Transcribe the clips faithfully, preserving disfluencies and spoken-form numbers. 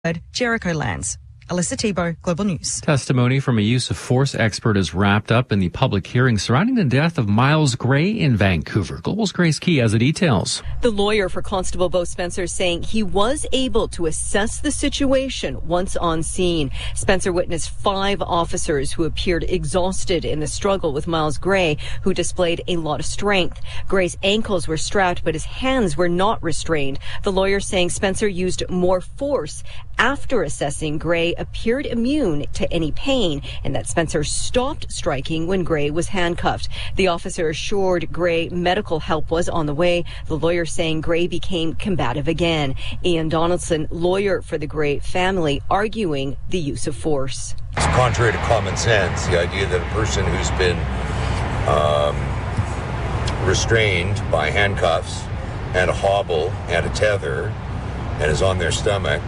Jericho lands. Alyssa Tebow, Global News. Testimony from a use of force expert is wrapped up in the public hearing surrounding the death of Miles Gray in Vancouver. Global's Grace Key has the details. The lawyer for Constable Bo Spencer saying he was able to assess the situation once on scene. Spencer witnessed five officers who appeared exhausted in the struggle with Miles Gray, who displayed a lot of strength. Gray's ankles were strapped, but his hands were not restrained. The lawyer saying Spencer used more force after assessing Gray appeared immune to any pain, and that Spencer stopped striking when Gray was handcuffed. The officer assured Gray medical help was on the way. The lawyer saying Gray became combative again. Ian Donaldson, lawyer for the Gray family, arguing the use of force. It's contrary to common sense, the idea that a person who's been um, restrained by handcuffs and a hobble and a tether and is on their stomach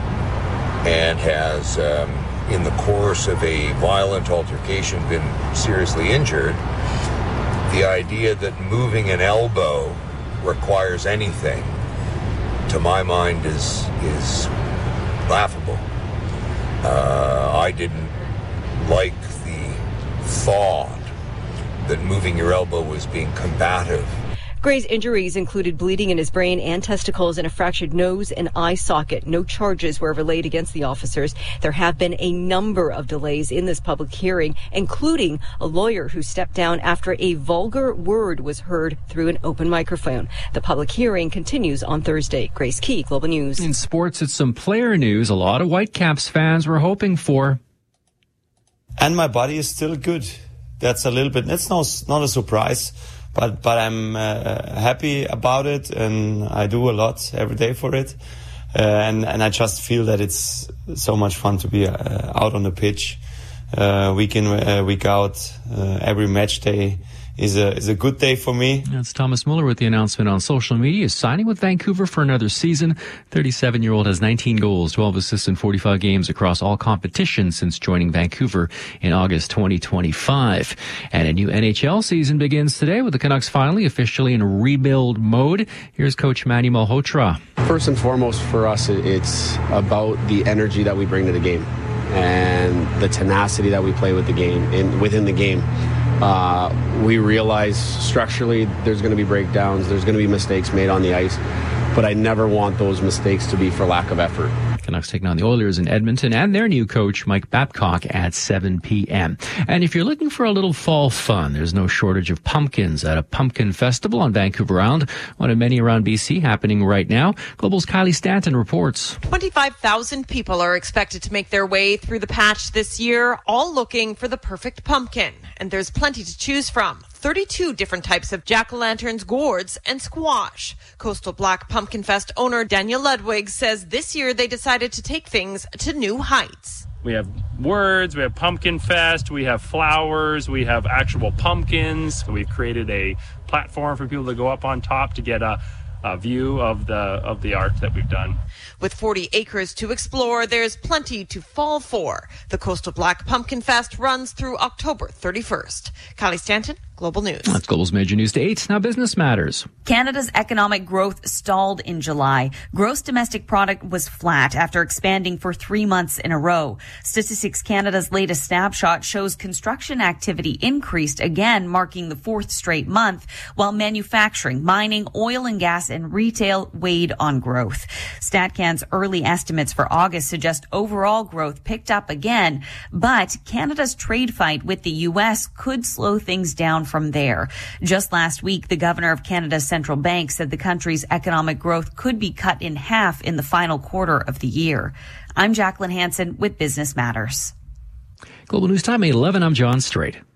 and has, um, in the course of a violent altercation, been seriously injured, the idea that moving an elbow requires anything, to my mind, is is laughable. Uh, I didn't like the thought that moving your elbow was being combative. Gray's injuries included bleeding in his brain and testicles and a fractured nose and eye socket. No charges were ever laid against the officers. There have been a number of delays in this public hearing, including a lawyer who stepped down after a vulgar word was heard through an open microphone. The public hearing continues on Thursday. Grace Key, Global News. In sports, it's some player news a lot of Whitecaps fans were hoping for. And my body is still good. That's a little bit, that's no, not a surprise. But but I'm uh, happy about it, and I do a lot every day for it, uh, and and I just feel that it's so much fun to be uh, out on the pitch, uh, week in uh, week out. Uh, every match day is a is a good day for me. That's Thomas Muller with the announcement on social media. He's signing with Vancouver for another season. thirty-seven-year-old has nineteen goals, twelve assists in forty-five games across all competitions since joining Vancouver in August twenty twenty-five. And a new N H L season begins today with the Canucks finally officially in rebuild mode. Here's Coach Manny Malhotra. First and foremost for us, it's about the energy that we bring to the game and the tenacity that we play with the game in within the game. Uh, we realize structurally there's going to be breakdowns, there's going to be mistakes made on the ice, but I never want those mistakes to be for lack of effort. Canucks taking on the Oilers in Edmonton and their new coach, Mike Babcock, at seven p.m. And if you're looking for a little fall fun, there's no shortage of pumpkins at a pumpkin festival on Vancouver Island, one of many around B C happening right now. Global's Kylie Stanton reports. twenty-five thousand people are expected to make their way through the patch this year, all looking for the perfect pumpkin. And there's plenty to choose from. thirty-two different types of jack-o'-lanterns, gourds, and squash. Coastal Black Pumpkin Fest owner Daniel Ludwig says this year they decided to take things to new heights. We have words, we have Pumpkin Fest, we have flowers, we have actual pumpkins. We've created a platform for people to go up on top to get a, a view of the of the art that we've done. With forty acres to explore, there's plenty to fall for. The Coastal Black Pumpkin Fest runs through October thirty-first. Kylie Stanton, Global News. That's Global's Major News to eight. Now Business Matters. Canada's economic growth stalled in July. Gross domestic product was flat after expanding for three months in a row. Statistics Canada's latest snapshot shows construction activity increased again, marking the fourth straight month, while manufacturing, mining, oil and gas, and retail weighed on growth. StatCan's early estimates for August suggest overall growth picked up again, but Canada's trade fight with the U S could slow things down from there. Just last week, the governor of Canada's central bank said the country's economic growth could be cut in half in the final quarter of the year. I'm Jacqueline Hansen with Business Matters. Global News Time, eight eleven. I'm John Strait.